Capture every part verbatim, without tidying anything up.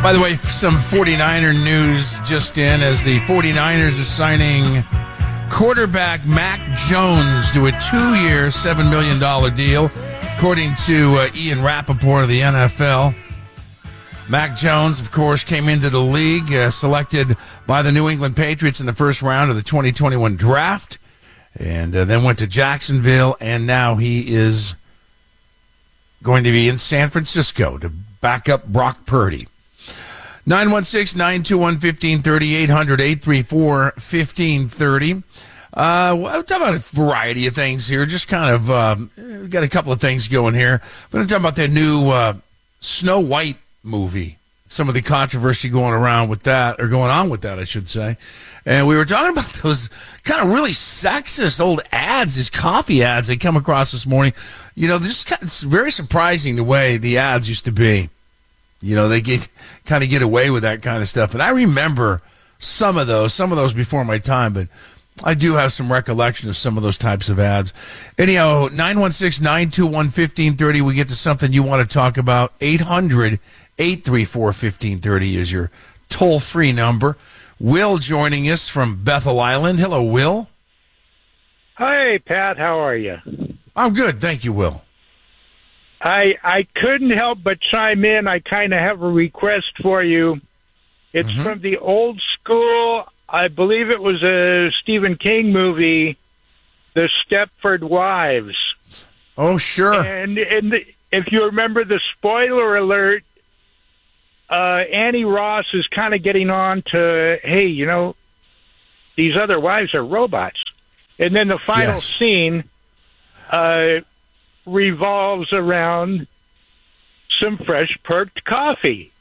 By the way, some 49er news just in as the 49ers are signing quarterback Mac Jones to a two-year, seven million dollars deal, according to uh, Ian Rappaport of the N F L. Mac Jones, of course, came into the league, uh, selected by the New England Patriots in the first round of the twenty twenty-one draft, and uh, then went to Jacksonville, and now he is going to be in San Francisco to back up Brock Purdy. nine one six, nine two one, one five three zero, eight hundred, eight three four, one five three zero. Uh, we'll talk about a variety of things here. Just kind of, um, we've got a couple of things going here. We're going to talk about the new uh, Snow White movie. Some of the controversy going around with that, or going on with that, I should say. And we were talking about those kind of really sexist old ads, these coffee ads they come across this morning. You know, just it's very surprising the way the ads used to be. You know, they get kind of get away with that kind of stuff. And I remember some of those, some of those before my time, but I do have some recollection of some of those types of ads. Anyhow, nine one six, nine two one, one five three zero. We get to something you want to talk about. eight hundred, eight three four, one five three zero is your toll-free number. Will joining us from Bethel Island. Hello, Will. Hi, Pat. How are you? I'm good. Thank you, Will. I I couldn't help but chime in. I kind of have a request for you. It's mm-hmm. from the old school, I believe it was a Stephen King movie, The Stepford Wives. Oh, sure. And, and the, if you remember the spoiler alert, uh, Annie Ross is kind of getting on to, hey, you know, these other wives are robots. And then the final yes. scene uh, revolves around some fresh perked coffee.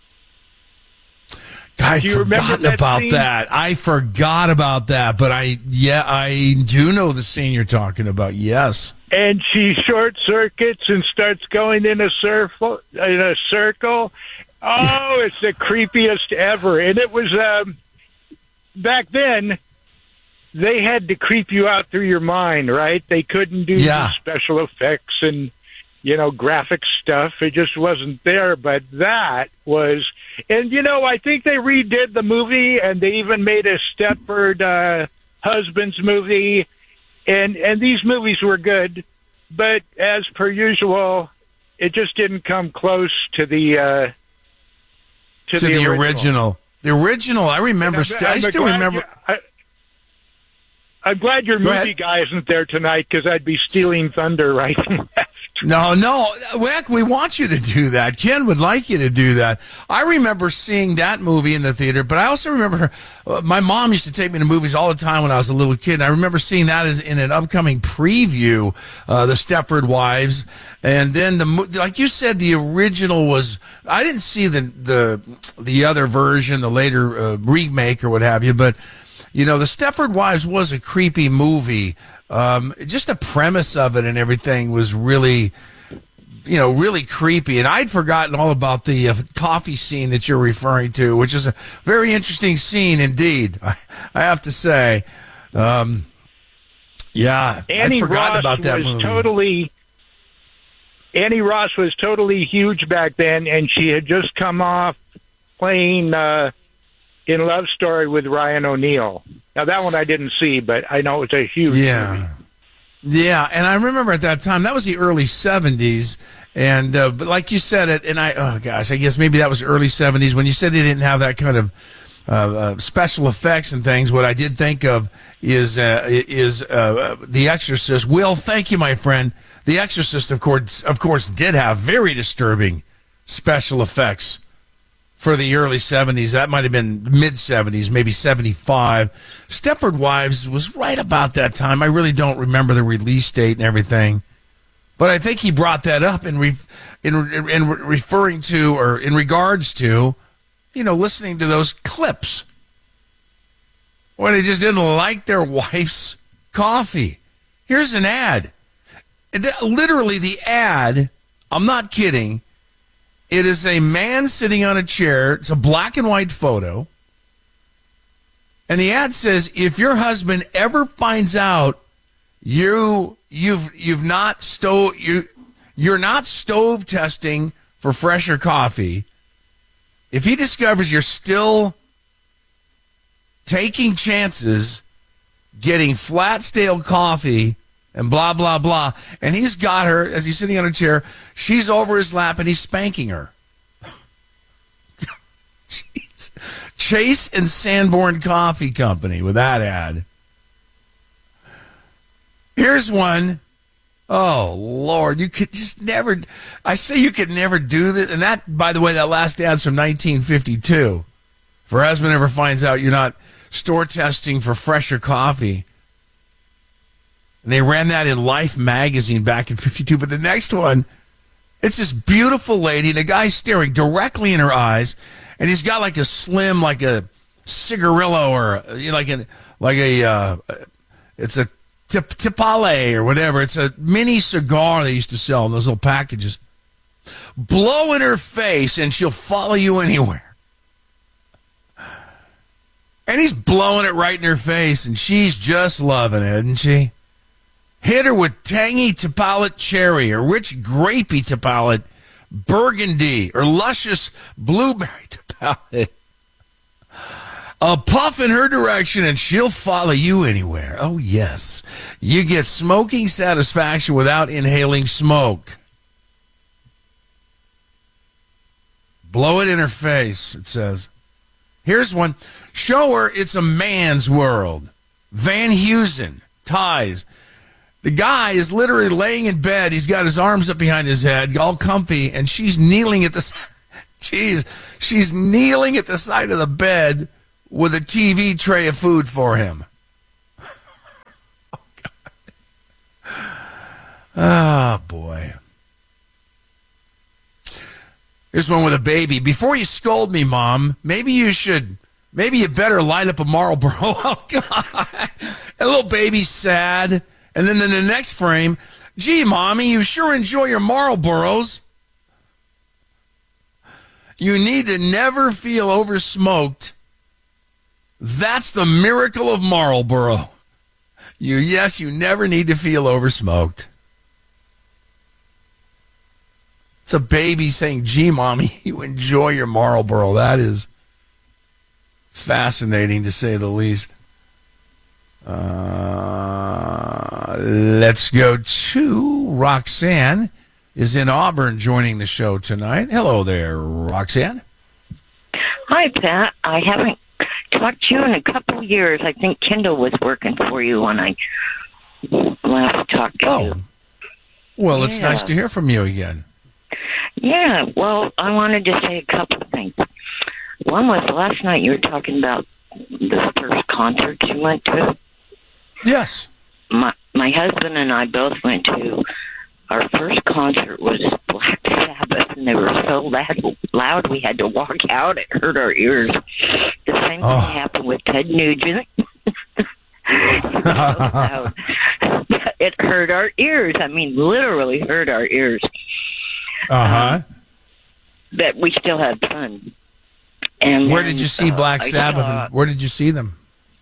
I'd forgotten that about scene? that. I forgot about that, but I, yeah, I do know the scene you're talking about. Yes. And she short circuits and starts going in a circle. In a circle. Oh, it's the creepiest ever. And it was um, back then. They had to creep you out through your mind, right? They couldn't do yeah. the special effects and, you know, graphic stuff. It just wasn't there. But that was, and, you know, I think they redid the movie, and they even made a Stepford uh, Husbands movie. And, and these movies were good. But as per usual, it just didn't come close to the uh, to, to the, the original. original. The original, I remember. I'm, st- I I'm still remember. You, I, I'm glad your Go movie ahead. guy isn't there tonight, because I'd be stealing thunder right and left. No, no, Wick, we want you to do that. Ken would like you to do that. I remember seeing that movie in the theater, but I also remember uh, my mom used to take me to movies all the time when I was a little kid. And I remember seeing that as in an upcoming preview, uh, The Stepford Wives. And then, the like you said, the original was, I didn't see the the, the other version, the later uh, remake or what have you, but, you know, The Stepford Wives was a creepy movie. Um, just the premise of it and everything was really, you know, really creepy. And I'd forgotten all about the uh, coffee scene that you're referring to, which is a very interesting scene indeed, I, I have to say. Um, yeah, Annie I'd forgotten Ross about that was movie. Totally, Annie Ross was totally huge back then, and she had just come off playing uh, in Love Story with Ryan O'Neal. Now, that one I didn't see, but I know it's a huge yeah. movie. Yeah, and I remember at that time, that was the early seventies, and uh, but like you said it, and I, oh gosh, I guess maybe that was early seventies, when you said they didn't have that kind of uh, uh, special effects and things. What I did think of is uh, is uh, The Exorcist. Will, thank you, my friend. The Exorcist, of course, of course, did have very disturbing special effects for the early seventies. That might have been mid-seventies, maybe seventy-five. Stepford Wives was right about that time. I really don't remember the release date and everything. But I think he brought that up in, re- in, in referring to, or in regards to, you know, listening to those clips when they just didn't like their wife's coffee. Here's an ad. Literally the ad, I'm not kidding, it is a man sitting on a chair. It's a black and white photo. And the ad says, if your husband ever finds out you you've you've not stove you you're not stove testing for fresher coffee, if he discovers you're still taking chances, getting flat, stale coffee, and blah, blah, blah, and he's got her, as he's sitting on a chair, she's over his lap, and he's spanking her. Jeez. Chase and Sanborn Coffee Company with that ad. Here's one. Oh, Lord, you could just never, I say you could never do this. And that, by the way, that last ad's from nineteen fifty-two. If her husband ever finds out you're not store testing for fresher coffee. And they ran that in Life magazine back in fifty-two. But the next one, it's this beautiful lady, and a guy staring directly in her eyes, and he's got like a slim, like a cigarillo, or you know, like a, like a, uh, it's a tip, tipale or whatever. It's a mini cigar they used to sell in those little packages. Blow in her face, and she'll follow you anywhere. And he's blowing it right in her face, and she's just loving it, isn't she? Hit her with tangy Tipalate cherry or rich grapey Tipalate burgundy or luscious blueberry Tipalate. A puff in her direction and she'll follow you anywhere. Oh, yes. You get smoking satisfaction without inhaling smoke. Blow it in her face, it says. Here's one. Show her it's a man's world. Van Heusen, ties. The guy is literally laying in bed. He's got his arms up behind his head, all comfy, and she's kneeling at the, jeez, she's kneeling at the side of the bed with a T V tray of food for him. Oh, God. Oh, boy. Here's one with a baby. Before you scold me, Mom, maybe you should, maybe you better light up a Marlboro. Oh, God. A little baby's sad. And then in the next frame, gee, Mommy, you sure enjoy your Marlboros. You need to never feel oversmoked. That's the miracle of Marlboro. You, yes, you never need to feel oversmoked. It's a baby saying, gee, Mommy, you enjoy your Marlboro. That is fascinating, to say the least. Uh, let's go to Roxanne is in Auburn joining the show tonight. Hello there, Roxanne. Hi, Pat. I haven't talked to you in a couple of years. I think Kendall was working for you when I last talked to oh. you. Well, it's yeah. nice to hear from you again. Yeah, well, I wanted to say a couple of things. One was last night you were talking about the first concert you went to. Yes. My my husband and I both went to, our first concert was Black Sabbath, and they were so loud, loud we had to walk out. It hurt our ears. The same oh. thing happened with Ted Nugent. It was so loud. It hurt our ears. I mean, literally hurt our ears. Uh-huh. Um, but we still had fun. And where then, did you see uh, Black I Sabbath? saw, And where did you see them?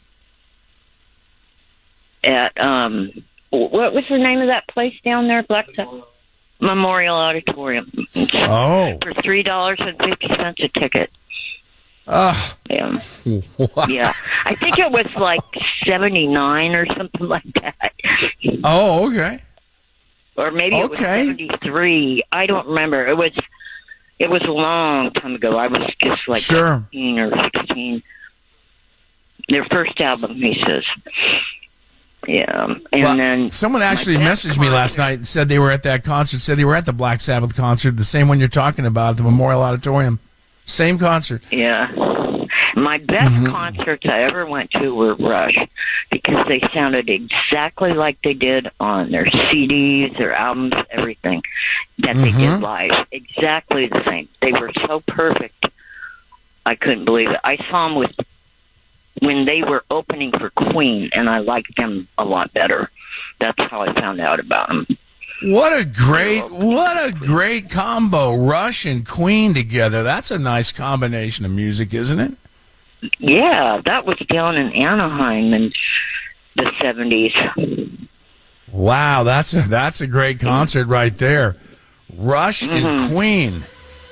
At, um, what was the name of that place down there? Black Sabbath? Memorial Auditorium. Oh. For three dollars and fifty cents a ticket. Oh. Yeah. Wow. Yeah. I think it was like seventy-nine or something like that. Oh, okay. Or maybe it was Okay. seventy-three. I don't remember. It was it was a long time ago. I was just like Sure. fifteen or sixteen. Their first album, he says. Yeah. And Well, then someone actually my best messaged me last concert- night and said they were at that concert, said they were at the Black Sabbath concert, the same one you're talking about, at the Memorial Auditorium. Same concert. Yeah. My best Mm-hmm. concerts I ever went to were Rush, because they sounded exactly like they did on their C Ds, their albums, everything that they Mm-hmm. did live. Exactly the same. They were so perfect. I couldn't believe it. I saw them with when they were opening for Queen, and I liked them a lot better. That's how I found out about them. What a great, what a great combo. Rush and Queen together. That's a nice combination of music, isn't it? Yeah, that was down in Anaheim in the seventies. Wow, that's a, that's a great concert right there. Rush Mm-hmm. and Queen.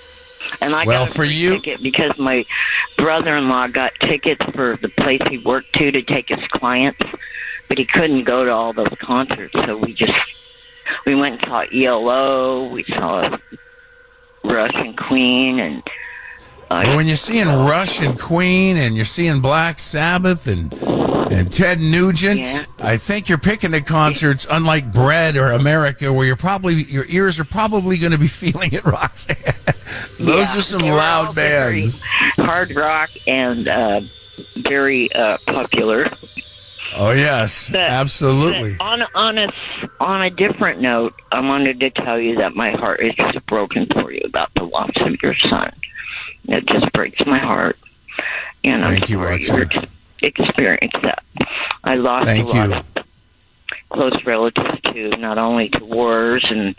And I Well, got a for free you- ticket because my brother-in-law got tickets for the place he worked to to take his clients, but he couldn't go to all those concerts, so we just we went and saw E L O, we saw Rush and Queen, and uh, But when you're seeing Rush and Queen and you're seeing Black Sabbath and and Ted Nugent, Yeah. I think you're picking the concerts unlike Bread or America, where you're probably your ears are probably going to be feeling it, Roxanne. Those yeah, are some they were all loud very bands. hard rock and uh, very uh, popular. Oh yes, But- absolutely. But on on a on a different note, I wanted to tell you that my heart is just broken for you about the loss of your son. It just breaks my heart, and I'm Thank you, sorry you Roxanne. ex- experienced that. I lost Thank a lot you. of close relatives to not only to wars and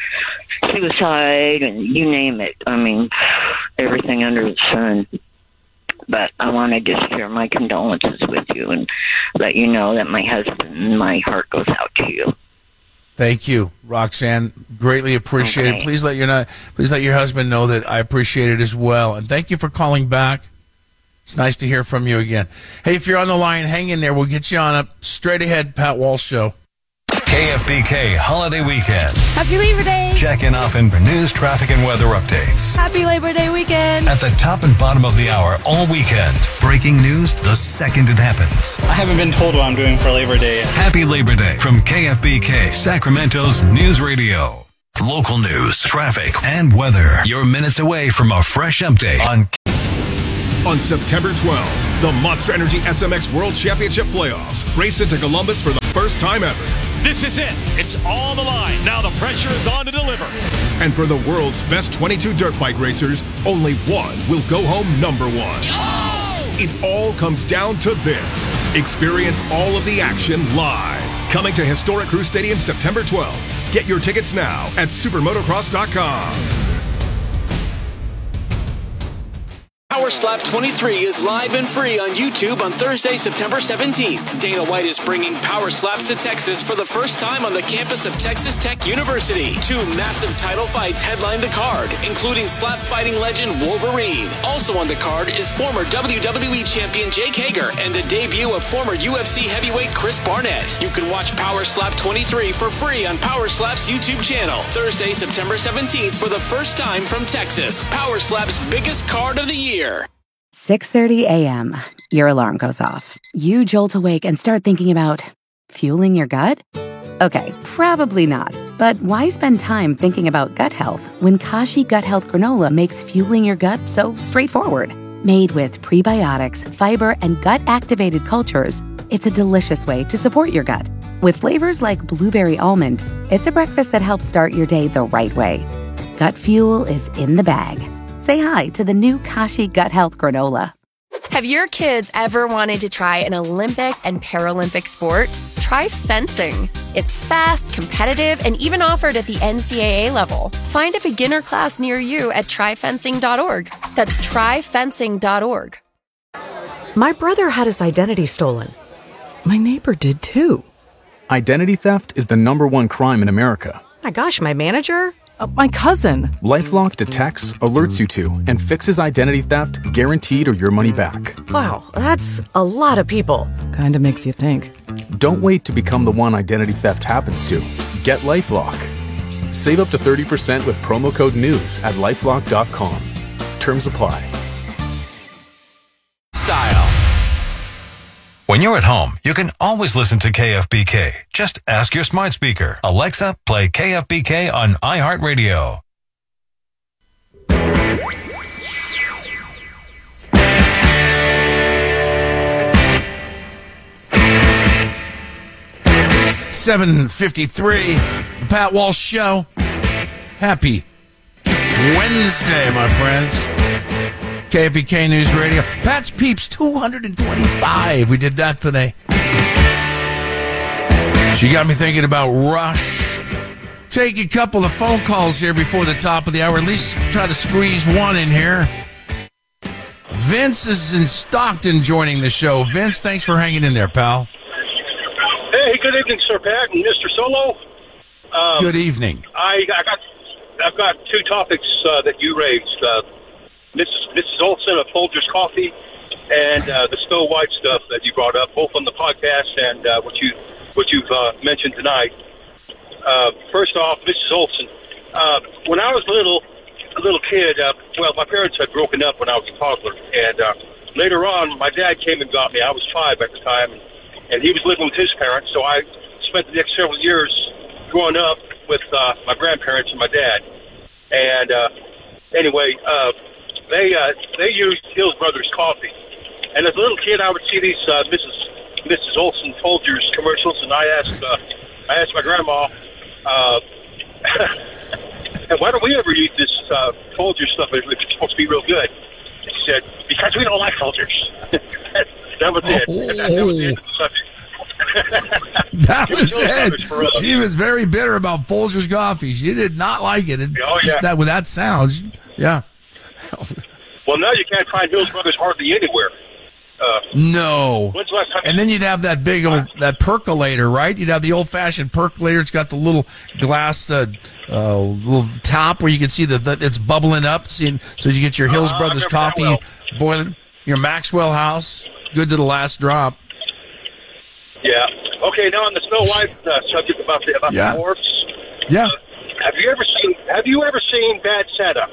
suicide and you name it. I mean, everything under the sun. But I wanted to share my condolences with you and let you know that my husband, my heart goes out to you. Thank you, Roxanne. Greatly appreciate it. Okay. Please let your please let your husband know that I appreciate it as well. And thank you for calling back. It's nice to hear from you again. Hey, if you're on the line, hang in there. We'll get you on up straight ahead. Pat Walsh Show. K F B K Holiday Weekend. Happy Labor Day! Checking often for news, traffic, and weather updates. Happy Labor Day weekend! At the top and bottom of the hour all weekend. Breaking news the second it happens. I haven't been told what I'm doing for Labor Day yet. Happy Labor Day from K F B K, Sacramento's News Radio. Local news, traffic, and weather. You're minutes away from a fresh update on On September twelfth, the Monster Energy S M X World Championship Playoffs race into Columbus for the first time ever. This is it. It's on the line. Now the pressure is on to deliver. And for the world's best twenty-two dirt bike racers, only one will go home number one. It all comes down to this. Experience all of the action live. Coming to Historic Crew Stadium September twelfth. Get your tickets now at supermotocross dot com. Power Slap twenty-three is live and free on YouTube on Thursday, September seventeenth. Dana White is bringing Power Slaps to Texas for the first time on the campus of Texas Tech University. Two massive title fights headline the card, including slap fighting legend Wolverine. Also on the card is former W W E champion Jake Hager and the debut of former U F C heavyweight Chris Barnett. You can watch Power Slap twenty-three for free on Power Slap's YouTube channel. Thursday, September seventeenth for the first time from Texas. Power Slap's biggest card of the year. six thirty a.m. Your alarm goes off. You jolt awake and start thinking about fueling your gut? Okay, probably not. But why spend time thinking about gut health when Kashi Gut Health Granola makes fueling your gut so straightforward? Made with prebiotics, fiber, and gut-activated cultures, it's a delicious way to support your gut. With flavors like blueberry almond, it's a breakfast that helps start your day the right way. Gut fuel is in the bag. Say hi to the new Kashi Gut Health Granola. Have your kids ever wanted to try an Olympic and Paralympic sport? Try fencing. It's fast, competitive, and even offered at the N C double A level. Find a beginner class near you at try fencing dot org. That's try fencing dot org. My brother had his identity stolen. My neighbor did too. Identity theft is the number one crime in America. My gosh, my manager? Uh, my cousin. LifeLock detects, alerts you to, and fixes identity theft guaranteed or your money back. Wow, that's a lot of people. Kinda makes you think. Don't wait to become the one identity theft happens to. Get LifeLock. Save up to thirty percent with promo code NEWS at lifelock dot com. Terms apply. Style. When you're at home, you can always listen to K F B K. Just ask your smart speaker, Alexa, play K F B K on iHeartRadio. seven fifty-three, the Pat Walsh Show. Happy Wednesday, my friends. K F B K News Radio. Pat's Peeps two hundred twenty-five. We did that today. She got me thinking about Rush. Take a couple of phone calls here before the top of the hour. At least try to squeeze one in here. Vince is in Stockton joining the show. Vince, thanks for hanging in there, pal. Hey, good evening, Sir Pat and Mister Solo. Um, Good evening. I, I got I've got two topics uh, that you raised. Uh, Missus Missus Olson of Folgers Coffee and uh, the Snow White stuff that you brought up, both on the podcast and uh, what, you, what you've uh, mentioned tonight. Uh, first off, Missus Olson, uh, when I was little, a little kid, uh, well, my parents had broken up when I was a toddler, and uh, later on, my dad came and got me. I was five at the time, and, and he was living with his parents, so I spent the next several years growing up with uh, my grandparents and my dad. And uh, anyway, uh, they uh, they used Hills Brothers coffee. And as a little kid, I would see these uh, Missus Missus Olson Folgers commercials, and I asked uh, I asked my grandma, uh, why don't we ever use this uh, Folgers stuff if it's supposed to be real good? And she said, because we don't like Folgers. that, that was it. Oh. That, that was the end of the subject. That was it. She was very bitter about Folgers coffee. She did not like it. And oh, yeah. Just that with that sound, yeah. Well, now you can't find Hills Brothers hardly anywhere. Uh, no. When's the last time? And then you'd have that big old that percolator, right? You'd have the old-fashioned percolator. It's got the little glass, uh, uh, little top where you can see the, the it's bubbling up. See, so you get your Hills uh, Brothers coffee well. boiling. Your Maxwell House, good to the last drop. Yeah. Okay. Now on the Snow White uh, subject about the about yeah. the dwarfs. Yeah. Uh, have you ever seen Have you ever seen Bad Santa?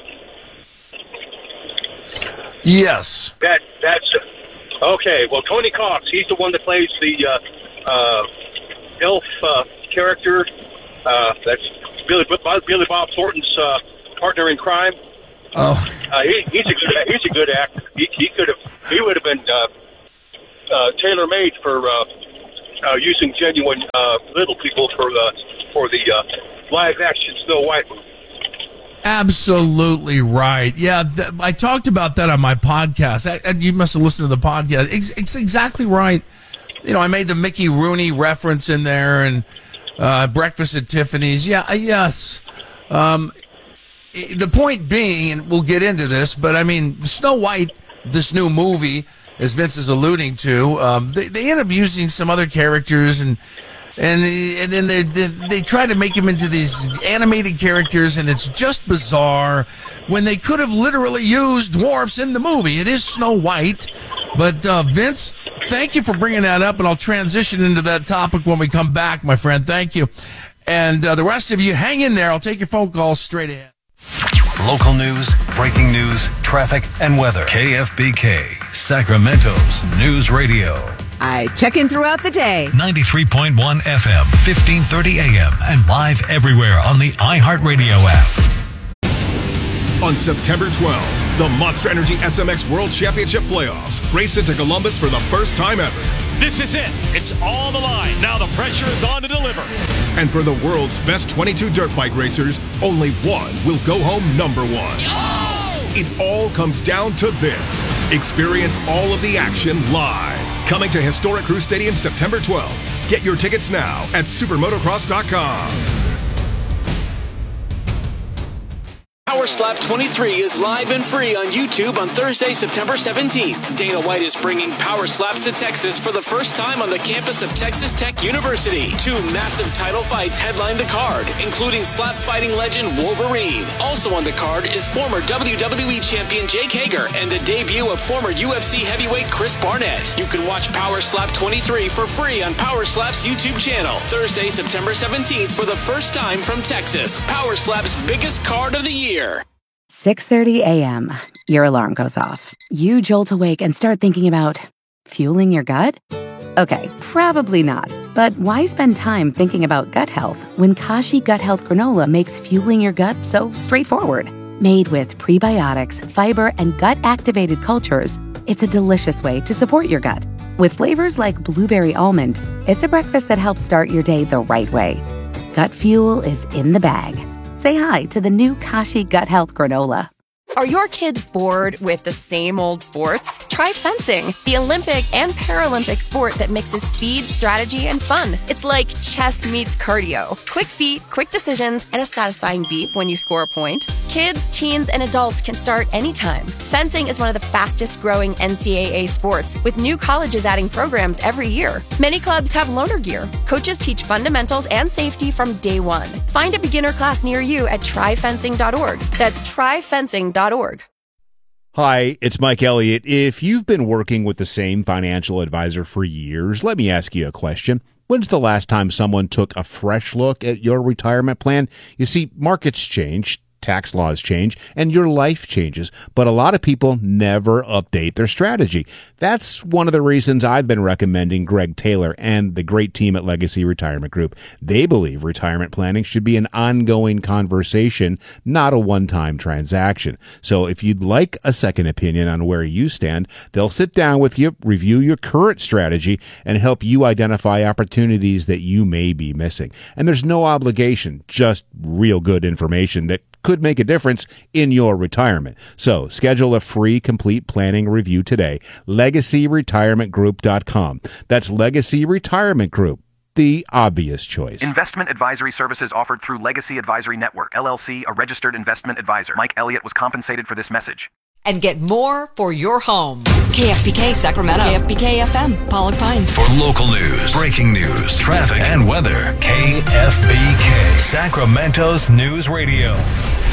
Yes. That that's okay. Well, Tony Cox, he's the one that plays the uh, uh, elf uh, character. Uh, that's Billy Billy Bob Thornton's uh, partner in crime. Oh, uh, he, he's a good he's a good actor. He, he could have he would have been uh, uh, tailor made for uh, uh, using genuine uh, little people for the for the uh, live action Snow White movie. Absolutely right. Yeah, th- I talked about that on my podcast. I, and you must have listened to the podcast. It's, it's exactly right. You know, I made the Mickey Rooney reference in there and uh, Breakfast at Tiffany's. Yeah, yes. Um, the point being, and we'll get into this, but I mean, Snow White, this new movie, as Vince is alluding to, um, they, they end up using some other characters and And and then they, they they try to make him into these animated characters, and it's just bizarre when they could have literally used dwarfs in the movie. It is Snow White, but uh, Vince, thank you for bringing that up, and I'll transition into that topic when we come back, my friend. Thank you. And uh, the rest of you, hang in there. I'll take your phone calls straight ahead. Local news, breaking news, traffic, and weather. K F B K, Sacramento's News Radio. I check in throughout the day. ninety-three point one F M, fifteen thirty A M, and live everywhere on the iHeartRadio app. On September twelfth, the Monster Energy S M X World Championship Playoffs race into Columbus for the first time ever. This is it. It's all the line. Now the pressure is on to deliver. And for the world's best twenty-two dirt bike racers, only one will go home number one. Oh! It all comes down to this. Experience all of the action live. Coming to Historic Crew Stadium September twelfth. Get your tickets now at supermotocross dot com. Power Slap twenty-three is live and free on YouTube on Thursday, September seventeenth. Dana White is bringing Power Slaps to Texas for the first time on the campus of Texas Tech University. Two massive title fights headline the card, including slap fighting legend Wolverine. Also on the card is former W W E champion Jake Hager and the debut of former U F C heavyweight Chris Barnett. You can watch Power Slap twenty-three for free on Power Slap's YouTube channel. Thursday, September seventeenth for the first time from Texas. Power Slap's biggest card of the year. six thirty a.m. Your alarm goes off. You jolt awake and start thinking about fueling your gut? Okay, probably not. But why spend time thinking about gut health when Kashi Gut Health Granola makes fueling your gut so straightforward? Made with prebiotics, fiber, and gut-activated cultures, it's a delicious way to support your gut. With flavors like blueberry almond, it's a breakfast that helps start your day the right way. Gut fuel is in the bag. Say hi to the new Kashi Gut Health Granola. Are your kids bored with the same old sports? Try fencing, the Olympic and Paralympic sport that mixes speed, strategy, and fun. It's like chess meets cardio. Quick feet, quick decisions, and a satisfying beep when you score a point. Kids, teens, and adults can start anytime. Fencing is one of the fastest growing N C double A sports, with new colleges adding programs every year. Many clubs have loaner gear. Coaches teach fundamentals and safety from day one. Find a beginner class near you at try fencing dot org. That's try fencing dot org. Hi, it's Mike Elliott. If you've been working with the same financial advisor for years, let me ask you a question. When's the last time someone took a fresh look at your retirement plan? You see, markets change, tax laws change, and your life changes, but a lot of people never update their strategy. That's one of the reasons I've been recommending Greg Taylor and the great team at Legacy Retirement Group. They believe retirement planning should be an ongoing conversation, not a one-time transaction. So if you'd like a second opinion on where you stand, they'll sit down with you, review your current strategy, and help you identify opportunities that you may be missing. And there's no obligation, just real good information that could make a difference in your retirement. So schedule a free complete planning review today. legacy retirement group dot com. That's Legacy Retirement Group, the obvious choice. Investment advisory services offered through Legacy Advisory Network, L L C, a registered investment advisor. Mike Elliott was compensated for this message. And get more for your home. K F B K Sacramento. K F B K F M, Pollock Pines. For local news, breaking news, traffic, and weather, K F B K, Sacramento's News Radio.